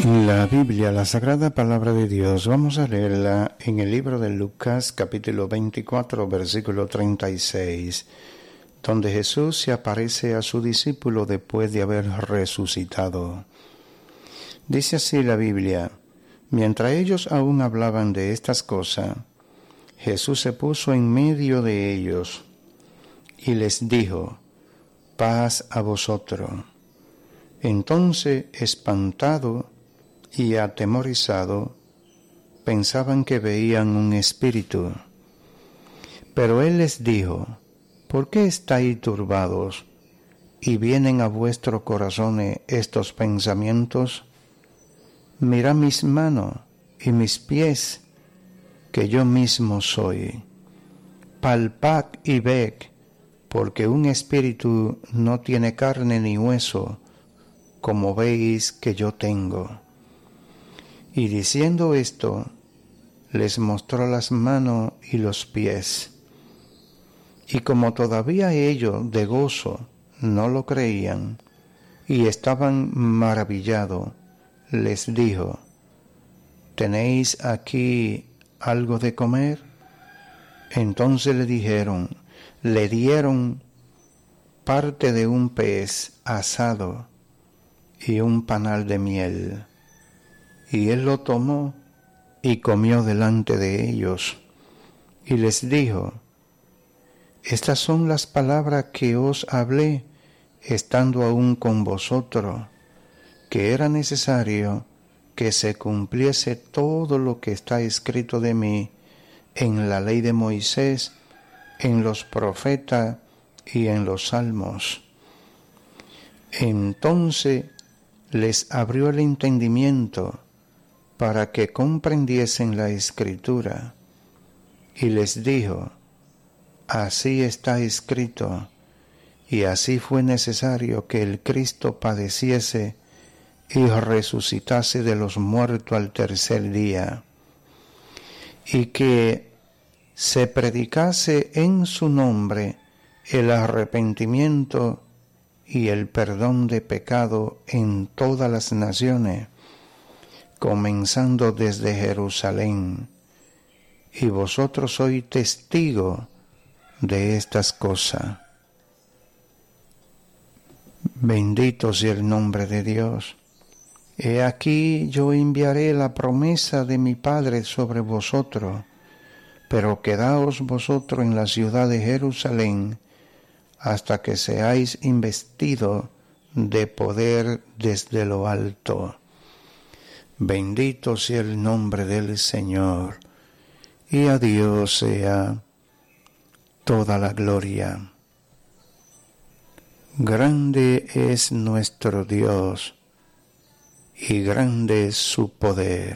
La Biblia, la Sagrada Palabra de Dios, vamos a leerla en el libro de Lucas, capítulo 24, versículo 36, donde Jesús se aparece a su discípulo después de haber resucitado. Dice así la Biblia: mientras ellos aún hablaban de estas cosas, Jesús se puso en medio de ellos y les dijo: paz a vosotros. Entonces, espantado y atemorizado, pensaban que veían un espíritu. Pero él les dijo: ¿por qué estáis turbados y vienen a vuestros corazones estos pensamientos? Mirad mis manos y mis pies, que yo mismo soy. Palpad y ved, porque un espíritu no tiene carne ni hueso, como veis que yo tengo. Y diciendo esto, les mostró las manos y los pies. Y como todavía ellos de gozo no lo creían, y estaban maravillados, les dijo: ¿tenéis aquí algo de comer? Entonces le dieron parte de un pez asado y un panal de miel. Y él lo tomó y comió delante de ellos, y les dijo: estas son las palabras que os hablé, estando aún con vosotros, que era necesario que se cumpliese todo lo que está escrito de mí en la ley de Moisés, en los profetas y en los salmos. Entonces les abrió el entendimiento para que comprendiesen la Escritura, y les dijo: así está escrito, y así fue necesario que el Cristo padeciese y resucitase de los muertos al tercer día, y que se predicase en su nombre el arrepentimiento y el perdón de pecado en todas las naciones, comenzando desde Jerusalén. Y vosotros sois testigos de estas cosas. Bendito sea el nombre de Dios. He aquí yo enviaré la promesa de mi Padre sobre vosotros, pero quedaos vosotros en la ciudad de Jerusalén hasta que seáis investidos de poder desde lo alto. Bendito sea el nombre del Señor, y a Dios sea toda la gloria. Grande es nuestro Dios, y grande es su poder.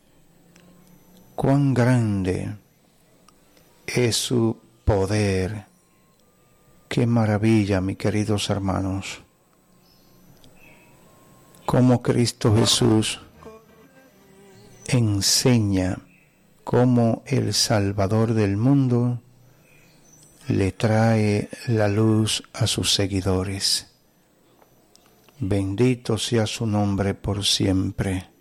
Cuán grande es su poder. Qué maravilla, mis queridos hermanos, cómo Cristo Jesús enseña cómo el Salvador del mundo le trae la luz a sus seguidores. Bendito sea su nombre por siempre.